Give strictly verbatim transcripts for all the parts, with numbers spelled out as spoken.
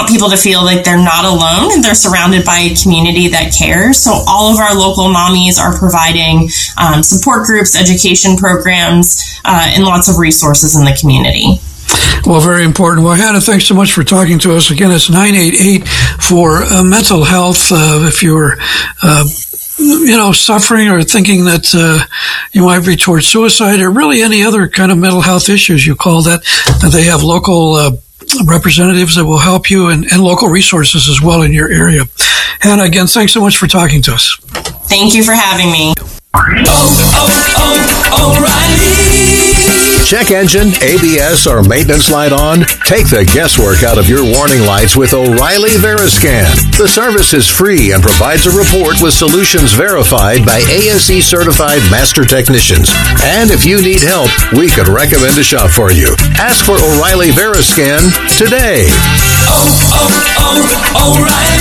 want people to feel like they're not alone and they're surrounded by a community that cares. So all of our local mommies are providing um, support groups, education programs, uh, and lots of resources in the community. Well, very important. Well, Hannah, thanks so much for talking to us. Again, it's nine eight eight for uh, mental health. Uh, if you're, uh, you know, suffering or thinking that uh, you might be towards suicide or really any other kind of mental health issues, you call that. Uh, they have local uh, representatives that will help you and, and local resources as well in your area. Hannah, again, thanks so much for talking to us. Thank you for having me. Oh, oh, oh, O'Reilly. Check engine, A B S, or maintenance light on? Take the guesswork out of your warning lights with O'Reilly Veriscan. The service is free and provides a report with solutions verified by A S E certified master technicians. And if you need help, we could recommend a shop for you. Ask for O'Reilly Veriscan today. Oh, oh,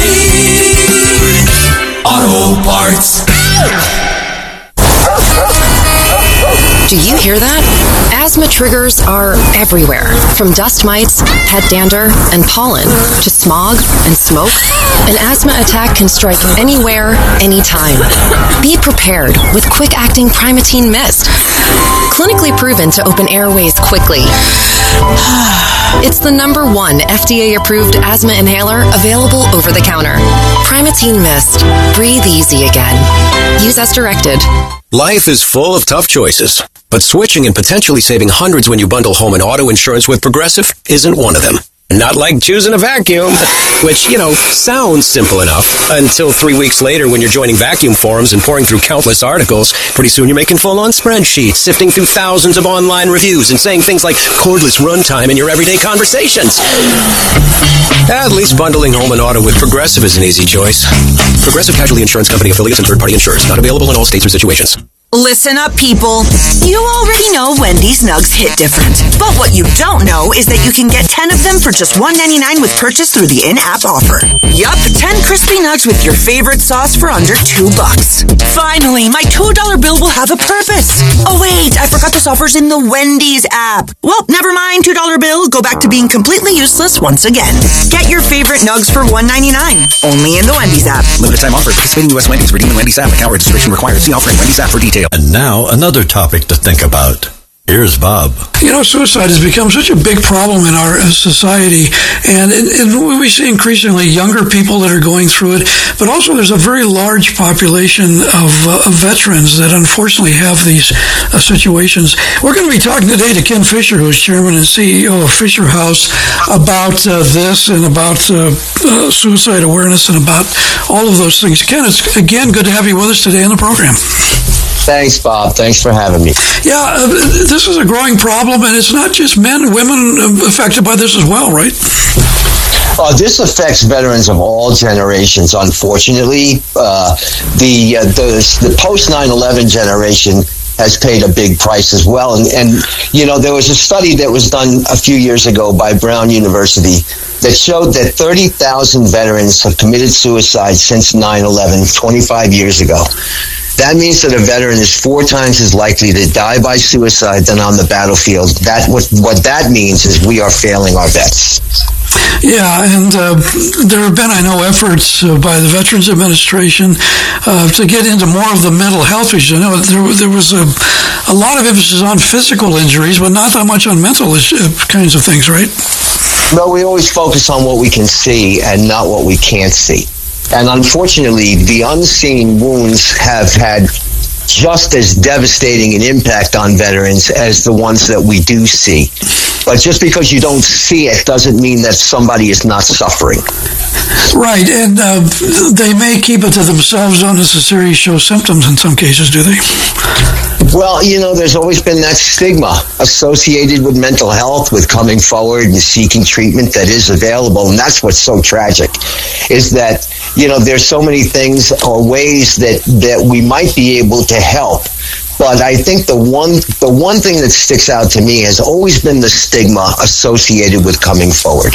oh, O'Reilly Auto Parts. Do you hear that? Asthma triggers are everywhere, from dust mites, head dander, and pollen, to smog and smoke. An asthma attack can strike anywhere, anytime. Be prepared with quick-acting Primatene Mist. Clinically proven to open airways quickly. It's the number one F D A-approved asthma inhaler available over the counter. Primatene Mist. Breathe easy again. Use as directed. Life is full of tough choices, but switching and potentially saving hundreds when you bundle home and auto insurance with Progressive isn't one of them. Not like choosing a vacuum, which, you know, sounds simple enough until three weeks later when you're joining vacuum forums and pouring through countless articles. Pretty soon you're making full-on spreadsheets, sifting through thousands of online reviews and saying things like cordless runtime in your everyday conversations. At least bundling home and auto with Progressive is an easy choice. Progressive Casualty Insurance Company affiliates and third-party insurers. Not available in all states or situations. Listen up, people. You already know Wendy's Nugs hit different. But what you don't know is that you can get ten of them for just one ninety-nine with purchase through the in-app offer. Yup, ten crispy nugs with your favorite sauce for under two bucks. Finally, my two dollar bill will have a purpose. Oh wait, I forgot this offer's in the Wendy's app. Well, never mind, two dollar bill. Go back to being completely useless once again. Get your favorite nugs for one ninety-nine. Only in the Wendy's app. Limited time offer. Participating U S Wendy's. Redeem the Wendy's app. Account registration required. See offering Wendy's app for details. And now, another topic to think about. Here's Bob. You know, suicide has become such a big problem in our society, and, and, and we see increasingly younger people that are going through it, but also there's a very large population of, uh, of veterans that unfortunately have these uh, situations. We're going to be talking today to Ken Fisher, who's chairman and C E O of Fisher House, about uh, this and about uh, uh, suicide awareness and about all of those things. Ken, it's again good to have you with us today on the program. Thanks, Bob. Thanks for having me. Yeah, uh, this is a growing problem, and it's not just men, women affected by this as well, right? Uh, this affects veterans of all generations, unfortunately. Uh, the, uh, the the post nine eleven generation has paid a big price as well. And, and, you know, there was a study that was done a few years ago by Brown University that showed that thirty thousand veterans have committed suicide since nine eleven, twenty-five years ago. That means that a veteran is four times as likely to die by suicide than on the battlefield. That what, what that means is we are failing our vets. Yeah, and uh, there have been, I know, efforts uh, by the Veterans Administration uh, to get into more of the mental health issues. I know there, there was a, a lot of emphasis on physical injuries, but not that much on mental issue, kinds of things, right? No, we always focus on what we can see and not what we can't see. And unfortunately, the unseen wounds have had just as devastating an impact on veterans as the ones that we do see. But just because you don't see it doesn't mean that somebody is not suffering. Right, and uh, they may keep it to themselves, don't necessarily show symptoms in some cases, do they? Well, you know, there's always been that stigma associated with mental health, with coming forward and seeking treatment that is available. And that's what's so tragic, is that, you know, there's so many things or ways that, that we might be able to help. But I think the one the one thing that sticks out to me has always been the stigma associated with coming forward.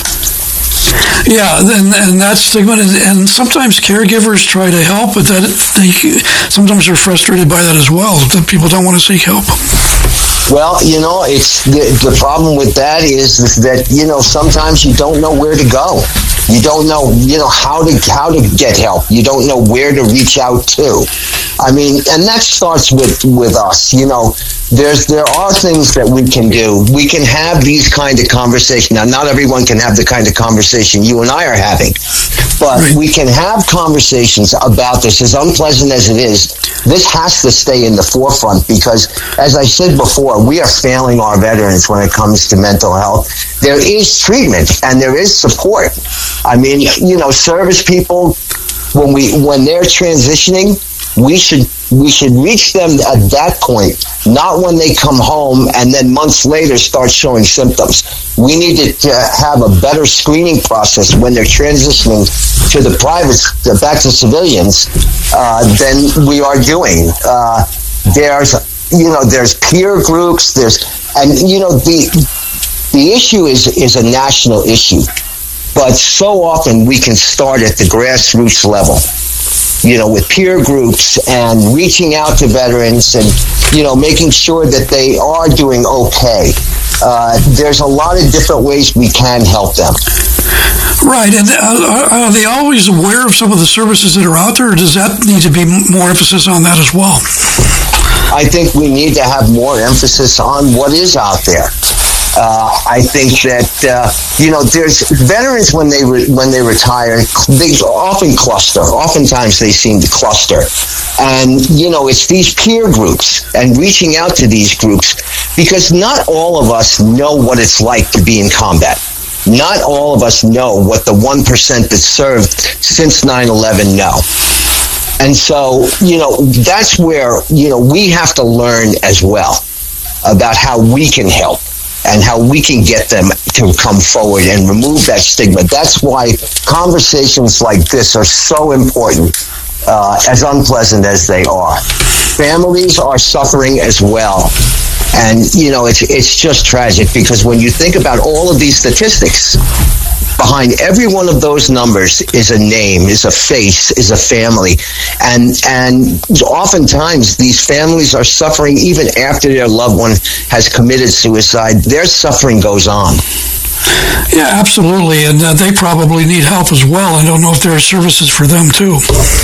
Yeah, and, and that stigma, and, and sometimes caregivers try to help, but that they sometimes are frustrated by that as well, that people don't want to seek help. Well, you know, it's the, the problem with that is that, you know, sometimes you don't know where to go. You don't know, you know, how to how to get help. You don't know where to reach out to. I mean, and that starts with, with us. You know, there's there are things that we can do. We can have these kind of conversations. Now, not everyone can have the kind of conversation you and I are having, but we can have conversations about this. As unpleasant as it is, this has to stay in the forefront because, as I said before, we are failing our veterans when it comes to mental health. There is treatment and there is support. I mean, you know, service people, when we when they're transitioning, we should we should reach them at that point, not when they come home and then months later start showing symptoms. We need to have a better screening process when they're transitioning to the privates, back to civilians, uh, than we are doing. Uh, there's, you know, there's peer groups. There's, and you know, the the issue is is a national issue. But so often we can start at the grassroots level, you know, with peer groups and reaching out to veterans and, you know, making sure that they are doing okay. Uh, there's a lot of different ways we can help them. Right. And uh, are they always aware of some of the services that are out there, or does that need to be more emphasis on that as well? I think we need to have more emphasis on what is out there. Uh, I think that, uh, you know, there's veterans when they re- when they retire, they often cluster. Oftentimes they seem to cluster. And, you know, it's these peer groups and reaching out to these groups because not all of us know what it's like to be in combat. Not all of us know what the one percent that served since nine eleven know. And so, you know, that's where, you know, we have to learn as well about how we can help and how we can get them to come forward and remove that stigma. That's why conversations like this are so important, uh, as unpleasant as they are. Families are suffering as well. And, you know, it's it's just tragic because when you think about all of these statistics, behind every one of those numbers is a name, is a face, is a family. And and oftentimes these families are suffering even after their loved one has committed suicide. Their suffering goes on. Yeah, absolutely. And uh, they probably need help as well. I don't know if there are services for them too.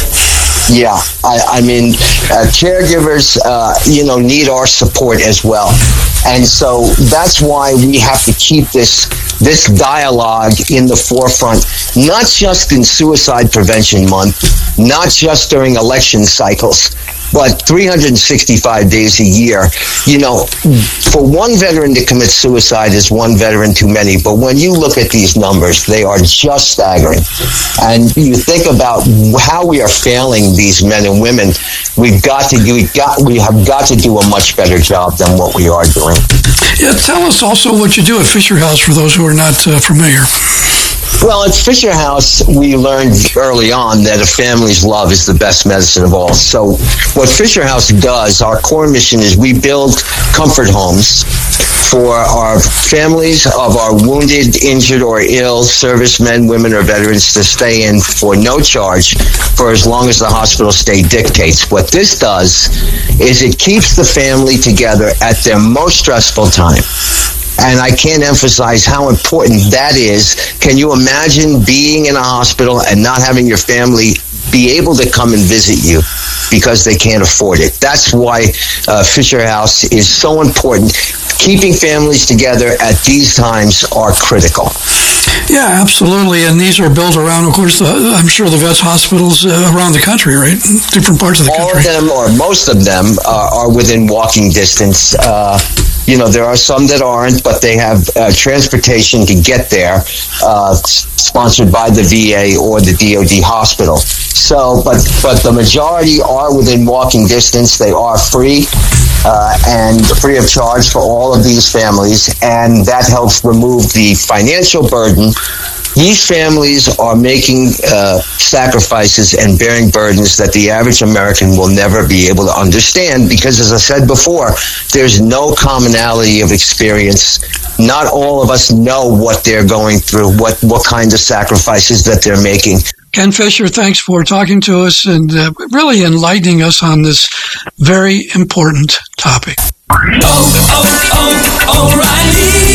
Yeah, I, I mean, uh, caregivers, uh, you know, need our support as well. And so that's why we have to keep this this dialogue in the forefront, not just in Suicide Prevention Month, not just during election cycles, but three hundred sixty-five days a year. You know, for one veteran to commit suicide is one veteran too many. But when you look at these numbers, they are just staggering. And you think about how we are failing these men and women. We've got to do, we got, we have got to do a much better job than what we are doing. Yeah, tell us also what you do at Fisher House for those who are not uh, familiar. Well, at Fisher House, we learned early on that a family's love is the best medicine of all. So what Fisher House does, our core mission is we build comfort homes for our families of our wounded, injured, or ill servicemen, women, or veterans to stay in for no charge for as long as the hospital stay dictates. What this does is it keeps the family together at their most stressful time. And I can't emphasize how important that is. Can you imagine being in a hospital and not having your family be able to come and visit you because they can't afford it? That's why uh, Fisher House is so important. Keeping families together at these times are critical. Yeah, absolutely. And these are built around, of course, the, I'm sure the vets hospitals uh, around the country, right? Different parts of the All country. All of them, or most of them, uh, are within walking distance. Uh, you know, there are some that aren't, but they have uh, transportation to get there, uh, sponsored by the V A or the D O D hospital. So, but but the majority are within walking distance. They are free uh, and free of charge for all of these families, and that helps remove the financial burden. These families are making uh, sacrifices and bearing burdens that the average American will never be able to understand because, as I said before, there's no commonality of experience. Not all of us know what they're going through, what, what kinds of sacrifices that they're making. Ken Fisher, thanks for talking to us and uh, really enlightening us on this very important topic. Oh, oh, oh, O'Reilly.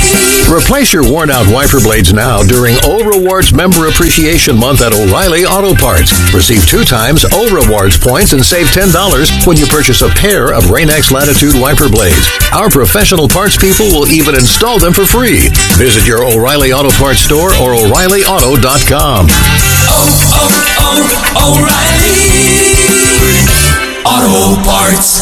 Replace your worn-out wiper blades now during O Rewards Member Appreciation Month at O'Reilly Auto Parts. Receive two times O Rewards points and save ten dollars when you purchase a pair of Rain-X Latitude wiper blades. Our professional parts people will even install them for free. Visit your O'Reilly Auto Parts store or O'Reilly Auto dot com. Oh, oh, oh, O'Reilly Auto Parts.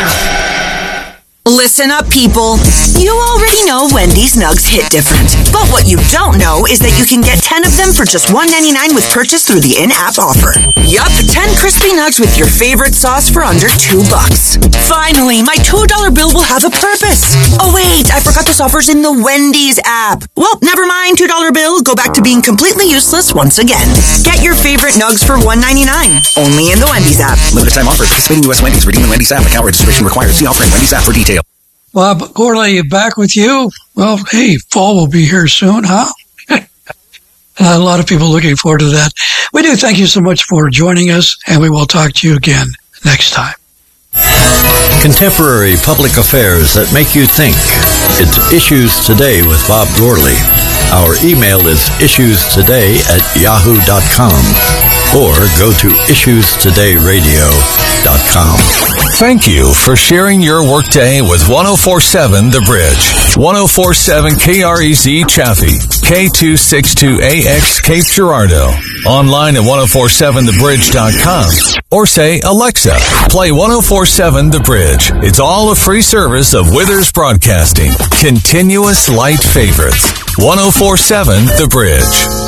Listen up, people. You already know Wendy's Nugs hit different. But what you don't know is that you can get ten of them for just one ninety-nine with purchase through the in-app offer. Yup, ten crispy nugs with your favorite sauce for under two bucks. Finally, my two dollar bill will have a purpose. Oh wait, I forgot this offer's in the Wendy's app. Well, never mind, two dollar bill. Go back to being completely useless once again. Get your favorite nugs for one ninety-nine. Only in the Wendy's app. Limited time offer. Participating U S Wendy's. Redeem the Wendy's app. Account registration required. See offer in Wendy's app for details. Bob Gourlay, back with you. Well, hey, fall will be here soon, huh? A lot of people looking forward to that. We do thank you so much for joining us, and we will talk to you again next time. Contemporary public affairs that make you think. It's Issues Today with Bob Gourlay. Our email is issuestoday at yahoo dot com or go to issues today radio dot com. Thank you for sharing your workday with one oh four point seven The Bridge. one oh four point seven K R E Z Chaffee, K two sixty-two A X Cape Girardeau. Online at ten forty-seven the bridge dot com. Or say, Alexa, play ten forty-seven The Bridge. It's all a free service of Withers Broadcasting. Continuous light favorites. ten forty-seven The Bridge.